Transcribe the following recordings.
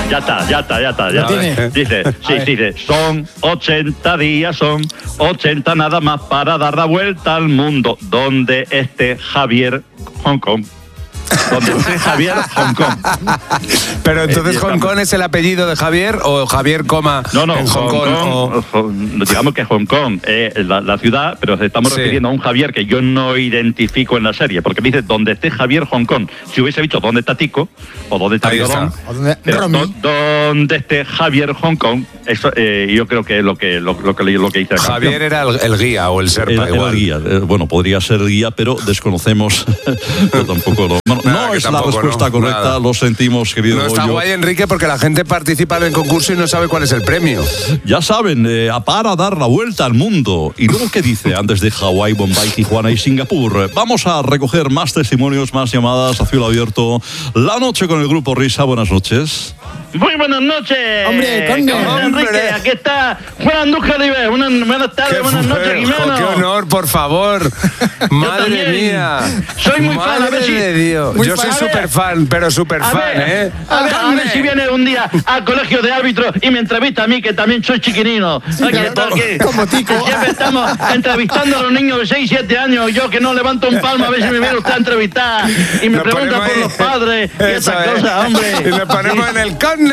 Ya está. Dice, dice, son 80 días, son 80 nada más para dar la vuelta al mundo. Donde esté Javier, Hong Kong. Donde esté Javier, Hong Kong. Pero entonces Hong Kong es el apellido de Javier o Javier, en Hong Kong. Digamos que Hong Kong es la ciudad, pero estamos refiriendo a un Javier que yo no identifico en la serie, porque me dice donde esté Javier, Hong Kong. Si hubiese dicho dónde está Tico o dónde está Godón, donde esté Javier, Hong Kong, eso yo creo que es lo que dice Javier era el guía o el serpa igual. El guía. Bueno, podría ser el guía, pero desconocemos. Yo tampoco lo. No es la respuesta correcta, nada. Lo sentimos, querido. No está guay, Enrique, porque la gente participa en el concurso y no sabe cuál es el premio. Ya saben, para dar la vuelta al mundo. ¿Y luego qué dice antes de Hawái, Bombay, Tijuana y Singapur? Vamos a recoger más testimonios, más llamadas a cielo abierto. La noche con el Grupo Risa. Buenas noches. Muy buenas noches. Hombre, conde. Enrique, aquí está Juan Andújar Ribes. Buenas tardes, buenas noches, Jimeno. ¡Qué honor, por favor! ¡Madre mía! Soy muy fan, a ver si... Dios. Yo soy súper fan, pero súper fan, ¿eh? A ver si viene un día al colegio de árbitros y me entrevista a mí, que también soy chiquinino. Como Tico. Siempre estamos entrevistando a los niños de 6, 7 años. Yo que no levanto un palmo a ver si me viene usted a entrevistar. Y me pregunta por los padres y esas cosas, hombre. Y le ponemos en el carne.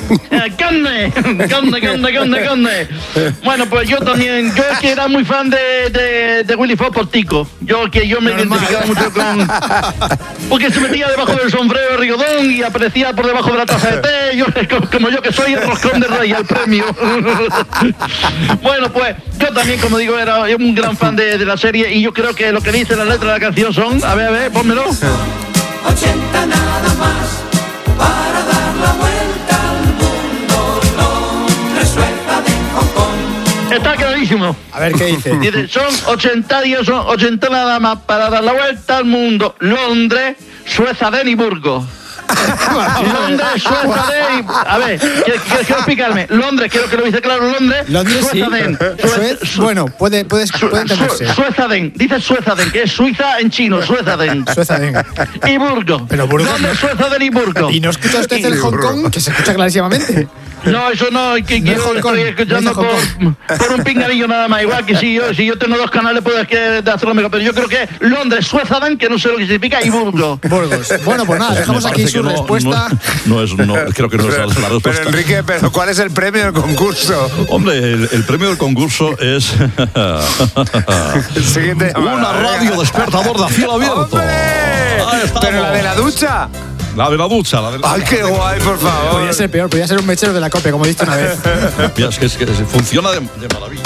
Conde. Bueno, pues yo también, yo que era muy fan de Willy Fox por Tico. Yo me identificaba mucho con... Porque se metía debajo del sombrero de Rigodón y aparecía por debajo de la taza de té. Como yo que soy el roscón de rey al premio. Bueno, pues yo también, como digo, era un gran fan de la serie y yo creo que lo que dice la letra de la canción son... A ver, pónmelo. 80 nada más para dar la vuelta al mundo. Londres, Suecia, de Hong Kong. Está clarísimo. A ver qué dice. Dice, son 80 días, son 80 nada más para dar la vuelta al mundo. Londres, Suecia, Edimburgo. Londres, Suecia, a ver, quiero explicarme. Londres, quiero que lo dice claro. Londres, sí. Bueno, puede entenderse. Suezaden, dice Suezaden, que es Suiza en chino, Suezaden. Y Burgo. Pero Burgo. ¿Dónde es Suezaden y Burgo? ¿Y no escucha usted el Hong Kong? Que se escucha clarísimamente. No, eso no, que yo estoy escuchando por un pinganillo nada más. Igual que si yo tengo 2 canales, puedo hacerlo mejor. Pero yo creo que Londres, Suezaden, que no sé lo que significa, y Burgos. Bueno, pues nada, dejamos aquí su respuesta. Creo que no es la respuesta. Pero Enrique, ¿cuál es el premio del concurso? Hombre, el premio del concurso es una radio despertador de cielo abierto. Pero la de la ducha. La de la ducha. ¡Ay, qué guay, por favor! Podría ser peor, podría ser un mechero de la copia, como he dicho una vez. Mira, es que funciona de maravilla.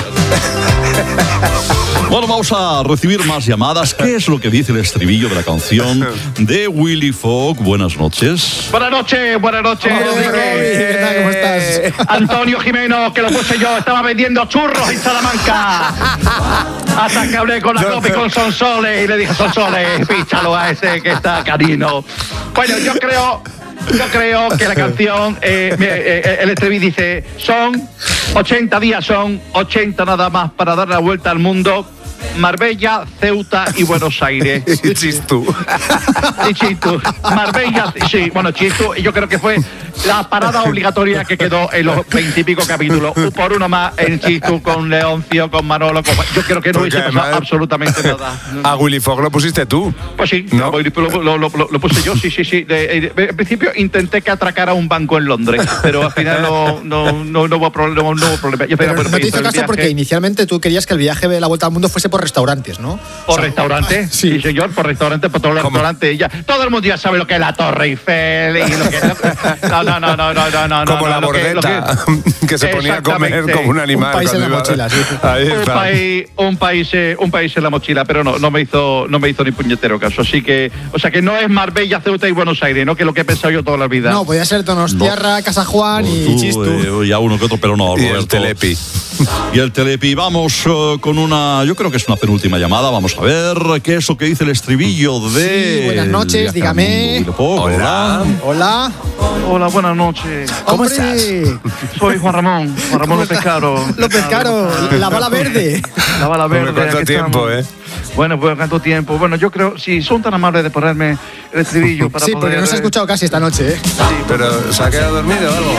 Bueno, vamos a recibir más llamadas. ¿Qué es lo que dice el estribillo de la canción de Willy Fox? Buenas noches. Buenas noches, Enrique. ¿Qué tal? ¿Cómo estás? Antonio Jimeno, que lo puse yo, estaba vendiendo churros en Salamanca. Hasta que hablé con la copia y con Sonsoles y le dije, Sonsoles, píchalo a ese que está canino. Bueno, yo creo que la canción, el estribillo dice, son 80 días, son 80 nada más para dar la vuelta al mundo. Marbella, Ceuta y Buenos Aires. Y Chistu. Marbella, sí, bueno, Chistu, yo creo que fue la parada obligatoria que quedó en los 20 y pico capítulos. Por uno más en Chistu, con Leoncio, con Manolo. Yo creo que no hubiese pasado absolutamente nada. ¿A Willy Fox lo pusiste tú? Pues sí, ¿no? Lo puse yo, sí. En principio intenté que atracara un banco en Londres, pero al final no hubo problema. Pero no te hizo caso porque inicialmente tú querías que el viaje de la vuelta al mundo fuese por restaurantes, ¿no? ¿Por restaurantes? Sí, señor, por restaurantes, por todos los restaurantes. Ya, todo el mundo ya sabe lo que es la Torre Eiffel y lo que... No. Como la bordeta, que se ponía a comer como un animal. Un país en la mochila, sí. Un país en la mochila, pero no me hizo ni puñetero caso. Así que, o sea que no es Marbella, Ceuta y Buenos Aires, ¿no? Que es lo que he pensado yo toda la vida. No, podía ser Donostiarra, Casa Juan y Chistu. Y a uno que otro, pero no, Roberto. Y el Telepi. Y el Telepi. Vamos con una, yo creo que es una penúltima llamada. Vamos a ver qué es lo que dice el estribillo de... Sí, buenas noches, dígame. Hola. Hola, buenas noches. ¿Cómo estás? Soy Juan Ramón López Caro. López Caro, la bala verde. La bala verde. ¿Cuánto tiempo, Bueno, pues ¿cuánto tiempo? Bueno, yo creo, si son tan amables de ponerme el estribillo para sí, poder... porque no se ha escuchado casi esta noche, Sí, pero ¿se ha quedado dormido o algo?